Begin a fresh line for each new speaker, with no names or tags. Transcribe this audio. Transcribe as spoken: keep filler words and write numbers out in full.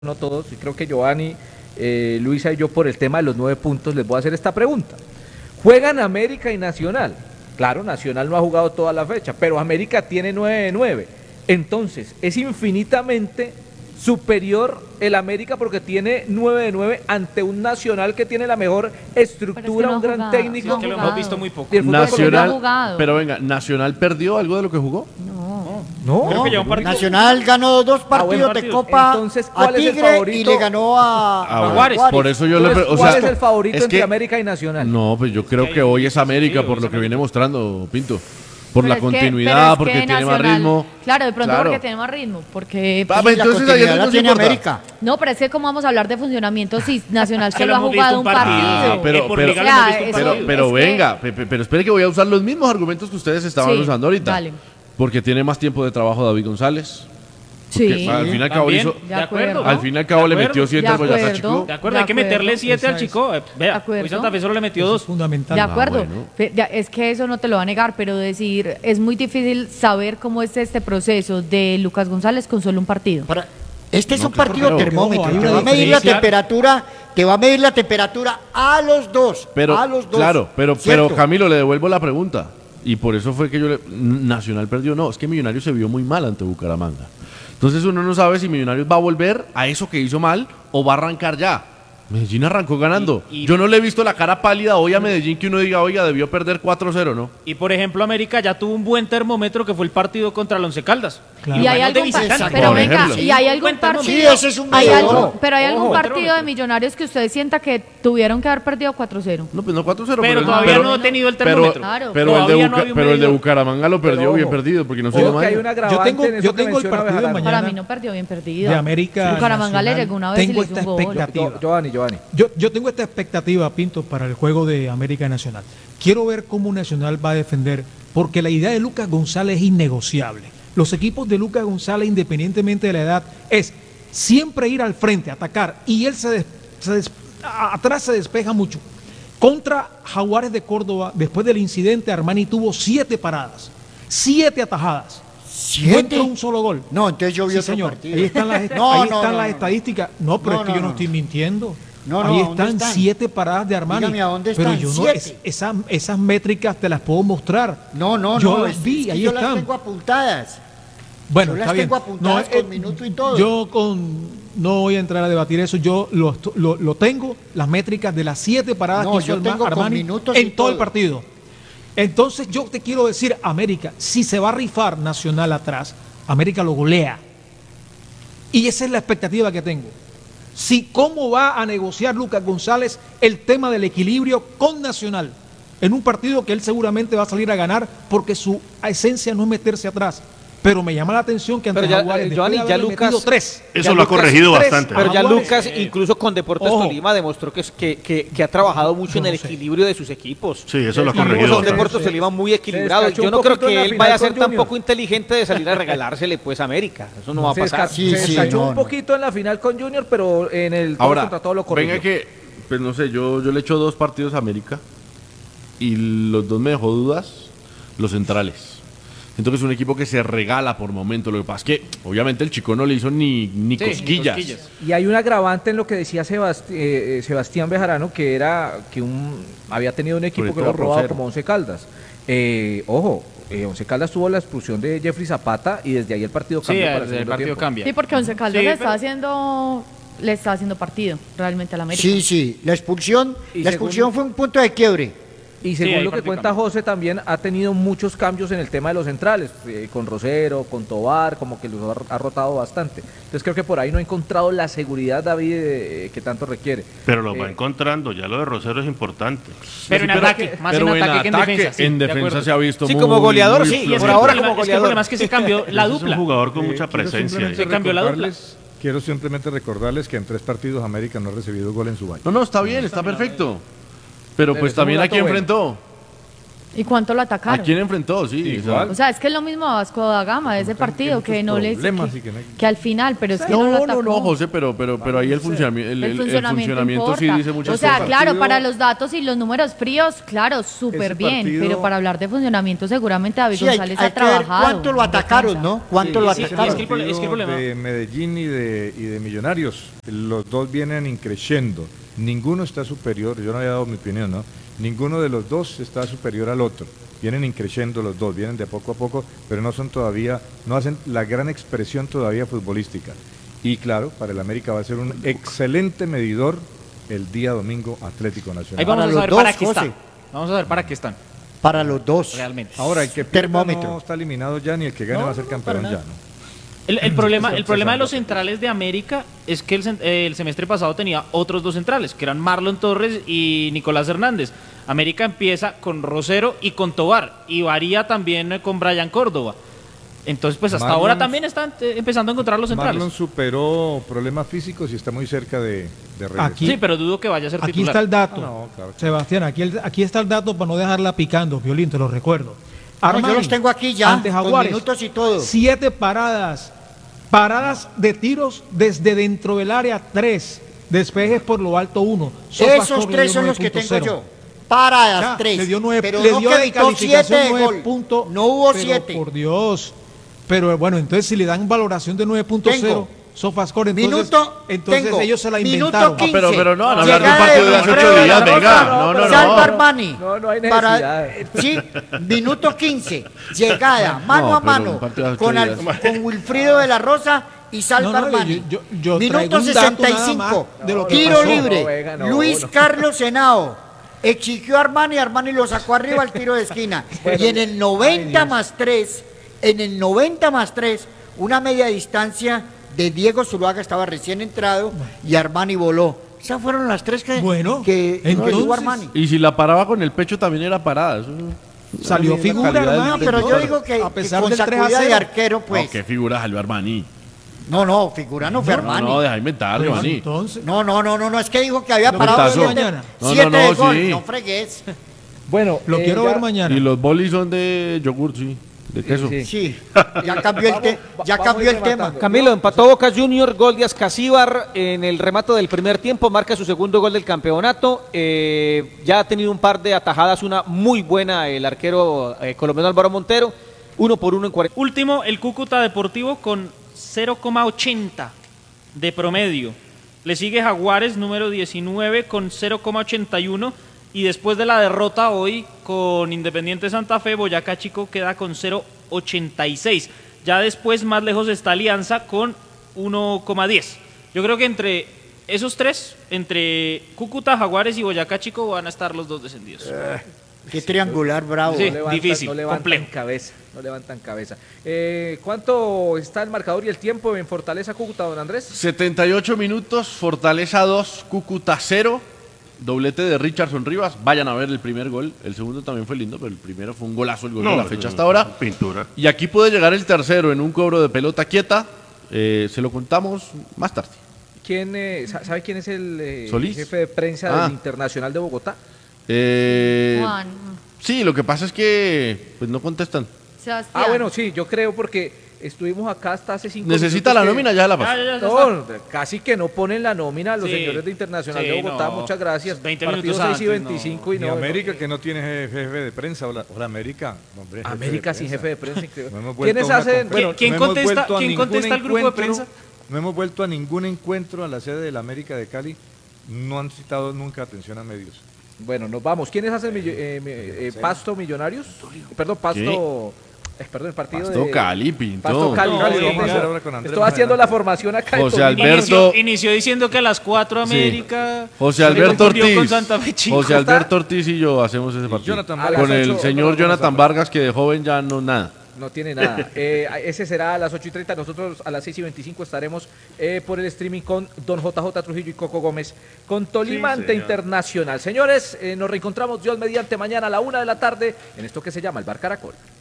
no todos, y creo que Giovanni, eh, Luisa y yo por el tema de los nueve puntos les voy a hacer esta pregunta. ¿Juegan América y Nacional? Claro, Nacional no ha jugado toda la fecha, pero América tiene nueve de nueve. Entonces, es infinitamente superior el América porque tiene nueve de nueve ante un Nacional que tiene la mejor estructura, es que no un gran jugado, técnico.
No es que lo hemos visto muy poco.
Nacional, pero venga, ¿Nacional perdió algo de lo que jugó?
No.
No.
no. no. Nacional ganó dos partidos ah, bueno, de Copa. Entonces, ¿cuál a Tigre es el favorito? Y le ganó a,
ah, a Juárez. Por eso yo
Entonces,
le o
¿cuál
sea,
es el favorito
es
entre
que,
América y Nacional?
No, pues yo creo que hoy es América por lo que viene mostrando Pinto. Por
pero
la continuidad, que, porque tiene
Nacional,
más ritmo.
Claro, de pronto
claro.
porque tiene más ritmo. Porque
ah, pues, entonces la continuidad
la tiene América.
No, pero es que cómo vamos a hablar de funcionamiento si Nacional solo ha jugado un partido.
Ah, pero, pero, o sea, pero, pero, pero es venga, que... pero espere que voy a usar los mismos argumentos que ustedes estaban sí, usando ahorita. Vale. Porque tiene más tiempo de trabajo David González.
Sí.
Al fin y al cabo hizo,
de acuerdo.
Al fin y al cabo le metió siete al Boyacá Chico.
De acuerdo, hay que meterle siete al Chico. Vea, hoy Santa Fe solo le metió dos.
Es fundamental.
De acuerdo.
Ah, bueno.
Es que eso no te lo va a negar, pero decir, es muy difícil saber cómo es este proceso de Lucas González con solo un partido.
Para, este es
no,
un partido
pero,
termómetro,
ojo,
te va a medir la temperatura, te va a medir la temperatura a los dos,
pero,
a los dos.
Claro, pero, pero Camilo, le devuelvo la pregunta. Y por eso fue que yo le... Nacional perdió, no, es que Millonarios se vio muy mal ante Bucaramanga. Entonces uno no sabe si Millonarios va a volver a eso que hizo mal o va a arrancar ya. Medellín arrancó ganando. Y, y, Yo no le he visto la cara pálida hoy a Medellín que uno diga, oiga, debió perder cuatro cero, ¿no?
Y por ejemplo, América ya tuvo un buen termómetro que fue el partido contra el Once Caldas.
Claro. Y hay algún pero venga, y hay algún partido,
sí, ese es un
hay algo, pero hay
Ojo,
algún partido de Millonarios que usted sienta que tuvieron que haber perdido cuatro cero.
No, pues no cuatro cero,
pero,
pero
todavía
pero,
no ha tenido el termómetro.
Pero, claro. pero, el, de Buca, no pero el de Bucaramanga lo perdió pero, bien perdido porque no se
dio mal. Yo tengo, yo tengo el partido de mañana.
Para mí no perdió bien perdido.
De América.
Bucaramanga le llegó una vez y le hizo un gol.
Giovanni, Giovanni. Yo, yo tengo esta expectativa, Pinto, para el juego de América Nacional. Quiero ver cómo Nacional va a defender, porque la idea de Lucas González es innegociable. Los equipos de Lucas González, independientemente de la edad, es siempre ir al frente, atacar, y él se, des, se des, atrás se despeja mucho. Contra Jaguares de Córdoba, después del incidente, Armani tuvo siete paradas, siete atajadas.
¿Siete?
No entró un solo gol.
No, entonces yo vi
sí,
otro
señor.
partido.
Ahí están las,
no,
ahí
no,
están
no,
las
no,
estadísticas. No, pero
no,
es que
no,
yo no,
no
estoy mintiendo.
No, no,
ahí están
están?
siete paradas de Armani.
Dígame, ¿a dónde
pero
están?
yo no, es, esas, esas métricas te las puedo mostrar.
No, no,
yo
no.
las
es,
vi,
es que
ahí
yo
están.
las tengo apuntadas.
Bueno,
yo
está
las
bien.
tengo apuntadas
no,
con
eh,
minuto y todo.
Yo con, no voy a entrar a debatir eso. Yo lo, lo, lo tengo, las métricas de las siete paradas
no,
que hizo
yo
el
tengo
Armani
en todo,
todo el partido. Entonces yo te quiero decir, América, si se va a rifar Nacional atrás, América lo golea. Y esa es la expectativa que tengo. Si cómo va a negociar Lucas González el tema del equilibrio con Nacional en un partido que él seguramente va a salir a ganar porque su esencia no es meterse atrás. Pero me llama la atención que ante
ya,
Jaguares,
eh, Giovanni,
de
ya Lucas,
tres,
ya
eso lo
Lucas,
ha corregido
tres,
bastante.
Pero ya
Jaguares,
Lucas,
eh,
incluso con Deportes
ojo,
Tolima, demostró que, que, que, que ha trabajado mucho en el
no
equilibrio de sus equipos.
Sí, eso lo ha
Y
corregido
son
bastante.
Deportes Tolima muy equilibrados. Yo no creo que él vaya a ser tampoco inteligente de salir a regalársele pues a América. Eso no va a pasar.
Sí, se escachó sí, no, un poquito no. en la final con Junior, pero en el todo
Ahora,
contra todo lo corrigió.
Venga que, pues no sé, yo, yo le echo dos partidos a América y los dos me dejó dudas, los centrales. Siento que es un equipo que se regala por momentos. Lo que pasa es que, obviamente, el Chico no le hizo ni, ni, sí, cosquillas. ni cosquillas.
Y hay un agravante en lo que decía Sebasti eh, Sebastián Bejarano, que era que un, había tenido un equipo que lo ha probado Rosero. como Once Caldas. Eh, ojo, eh, Once Caldas tuvo la expulsión de Jeffrey Zapata y desde ahí el partido cambió.
Sí,
para
el, el partido
tiempo.
cambia.
Sí, porque Once Caldas
sí,
le
pero...
está haciendo... le está haciendo partido realmente a la América.
Sí, sí, la expulsión, la expulsión fue un punto de quiebre.
Y según
sí,
lo que cuenta
cambio.
José, también ha tenido muchos cambios en el tema de los centrales, eh, con Rosero, con Tobar, como que los ha, ha rotado bastante. Entonces creo que por ahí no ha encontrado la seguridad, David, eh, que tanto requiere.
Pero lo
eh,
va encontrando, ya lo de Rosero es importante.
Pero en
pero
ataque,
que,
más
pero
en
en
ataque que en
ataque,
defensa. Sí,
en defensa
de
se ha visto
sí,
muy,
como goleador,
muy
sí,
flojo.
por ahora como
goleador. Es que el problema es que se cambió la dupla.
Es un jugador con
Eh,
mucha
quiero
presencia.
simplemente
Se cambió la dupla.
Quiero simplemente recordarles que en tres partidos América no ha recibido gol en su baño.
No, no, está bien, está perfecto. Pero pues también a quién enfrentó.
¿Y cuánto lo atacaron?
¿A quién enfrentó? Sí,
igual.
O sea, es que es lo mismo a Vasco da Gama de ese partido, que no les... Que,
que, no...
que al final, pero es que no,
no
lo
no,
atacó.
no, José, pero, pero, pero ahí el funcionamiento, el,
El
el- el
funcionamiento,
funcionamiento sí
importa.
dice muchas
O sea,
cosas.
claro,
Partido-
para los datos y los números fríos, claro, súper
Ese
bien,
partido-
pero para hablar de funcionamiento seguramente David
Sí, hay,
González
hay
ha
que ver
trabajado.
cuánto lo
en
atacaron,
defensa.
¿no? ¿Cuánto lo
sí,
atacaron?
es que el pro- es que el problema-
de Medellín y de, y de Millonarios, los dos vienen increciendo. Ninguno está superior, yo no había dado mi opinión, ¿no? Ninguno de los dos está superior al otro. Vienen increciendo los dos, vienen de poco a poco, pero no son todavía, no hacen la gran expresión todavía futbolística. Y claro, para el América va a ser un excelente medidor el día domingo Atlético Nacional.
Ahí vamos
Para
a
los
saber
dos,
para qué
José.
están. Vamos a ver para qué están,
Para los dos.
realmente.
Ahora, el que pierda
Termómetro.
no está eliminado ya, ni el que gane
No,
va a ser
no,
campeón
para
ya,
nada.
¿no?
El, el problema, el
Empezando.
problema de los centrales de América es que el, cen- eh, el semestre pasado tenía otros dos centrales, que eran Marlon Torres y Nicolás Hernández. América empieza con Rosero y con Tobar, y varía también eh, con Brian Córdoba. Entonces, pues hasta
Marlon-
ahora también están eh, empezando a encontrar los centrales.
Marlon superó problemas físicos y está muy cerca de, de regresar.
Aquí-
Sí, pero dudo que vaya a ser
Aquí
titular.
está el dato.
Ah, no, claro.
Sebastián, aquí, el- aquí está el dato para no dejarla picando, Violín, te lo recuerdo.
No,
Armani,
yo los tengo aquí ya,
ante
con
Jaguares,
minutos y todo.
Siete paradas, paradas de tiros desde dentro del área, tres, despejes por lo alto, uno. Sofas
Esos
Corre
tres
dio
son los que
nueve punto
tengo
cero.
yo. Paradas,
Ya,
tres.
Le dio nueve,
pero
le
no
dio
que
de
evitó
calificación
siete de
nueve
gol.
puntos.
No hubo
pero
siete.
Por Dios. Pero bueno, entonces si le dan valoración de nueve punto cero,
Tengo.
Sofascore, entonces,
Minuto,
entonces
tengo.
ellos se la
Minuto
inventaron.
quince.
Ah, pero- pero no, van a hablar de un
Llegada
partido de hace
Wilfredo
ocho
de la
días,
Rosa,
venga, no, no, no.
Salva Armani.
No, no hay
Para-
necesidad.
sí, minuto quince. Llegada, mano
No,
a
pero
mano,
un partido de ocho
con, al-
días.
con Wilfrido de la Rosa y Salva
No, no, yo-
Armani.
yo- yo traigo
Minuto
un dato
sesenta y
nada
cinco.
más de lo que
Tiro
pasó.
libre.
No, venga, no,
Luis
no.
Carlos Henao exigió a Armani, Armani lo sacó arriba al tiro de esquina. Y en el noventa más tres, en el noventa más tres, una media distancia de Diego Zuluaga, estaba recién entrado, y Armani voló. Esas fueron las tres que,
Bueno,
que
entonces-
exigió Armani.
Y si la paraba con el pecho también era parada. Eso,
Salió
la
figura,
calidad del
hermano,
No, pero yo
defensor.
digo que,
a
que
pesar
con
del tres a
sacudida de
cero.
arquero, pues.
No, qué figura salió Armani.
No, no, figura no fue
No,
Armani.
no, deja inventar,
Pues,
Giovanni.
entonces,
No, no, no, no, no, es que dijo que había
Lo
parado
ventazo.
siete,
Mañana.
No, no,
siete
no,
de gol,
sí.
no fregues.
Bueno,
lo
eh,
quiero
ya-
ver mañana.
Y los bolis son de yogur, sí, de queso.
sí.
Sí, ya cambió el, te-
Vamos-
ya
vamos
cambió el
rematando.
tema.
Camilo, empató Boca Junior, gol de Ascasíbar en el remate del primer tiempo, marca su segundo gol del campeonato. Eh, ya ha tenido un par de atajadas, una muy buena el arquero eh, colombiano Álvaro Montero, uno por uno en cuarenta.
Último, el Cúcuta Deportivo con cero coma ochenta de promedio. Le sigue Jaguares, número diecinueve, con cero coma ochenta y uno. Y después de la derrota hoy con Independiente Santa Fe, Boyacá Chico queda con cero coma ochenta y seis. Ya después, más lejos está Alianza con uno coma diez. Yo creo que entre esos tres, entre Cúcuta, Jaguares y Boyacá Chico, van a estar los dos descendidos.
Qué triangular bravo.
Sí.
No levantan-
difícil,
no levantan
complejo.
cabeza, no levantan cabeza. Eh, ¿Cuánto está el marcador y el tiempo en Fortaleza Cúcuta, don Andrés?
setenta y ocho minutos, Fortaleza dos, Cúcuta cero. Doblete de Richardson Rivas. Vayan a ver el primer gol. El segundo también fue lindo, pero el primero fue un golazo el gol de la fecha hasta ahora.
Pintura.
Y aquí puede llegar el tercero en un cobro de pelota quieta. Eh, se lo contamos más tarde.
¿Quién, eh, sa- ¿Sabe quién es el eh,
¿Solís?
jefe de prensa
Ah.
del Internacional de Bogotá?
Eh,
Juan,
sí, lo que pasa es que pues no contestan.
Sebastián.
Ah, bueno, sí, yo creo porque estuvimos acá hasta hace cinco
Necesita
minutos
la
que-
nómina, ya la
Ya,
pasó.
ya, ya está.
No, casi que no ponen la nómina a los
Sí,
señores de Internacional
sí,
de Bogotá.
no.
Muchas gracias.
veinte
Partido
minutos
seis y
antes,
veinticinco y
Ni
no.
América, que no tiene jefe, jefe de prensa, o la, o la América. hombre, jefe
América
de
sin
prensa.
jefe de prensa. increíble.
No hemos vuelto
¿Quiénes
a una
hacen?
confer-
Bueno,
¿Quién
no hemos
contesta-
vuelto a
quién
ningún
contesta el grupo de
encuentro-
prensa?
No hemos vuelto a ningún encuentro a la sede de la América de Cali. No han citado nunca atención a medios.
bueno, nos vamos. ¿Quiénes hacen millo- eh, mi- eh, Pasto Millonarios? Perdón, Pasto. eh, perdón, el partido
Pasto
de.
Cali, Pinto.
Pasto Cali.
No,
Cali,
sí,
vamos a
claro.
hacer-
ahora con Andrés
Estoy
más
haciendo
adelante.
la formación acá.
José
en Tolima.
Alberto-
Inició, inició diciendo que a las cuatro América.
José
se
Alberto
confundió
Ortiz.
con Santa Fe Chico.
José Alberto Ortiz y yo hacemos ese partido.
Jonathan
Vargas.
Con
A las
el
ocho,
señor
vamos a
Jonathan
pasar.
Vargas, que de joven ya no nada.
No tiene nada. Eh, ese será a las ocho y treinta. Nosotros a las seis y veinticinco estaremos eh, por el streaming con Don J J Trujillo y Coco Gómez con Tolima
Sí,
ante
señor.
Internacional. Señores, eh, nos reencontramos Dios mediante mañana a la una de la tarde en esto que se llama el Bar Caracol.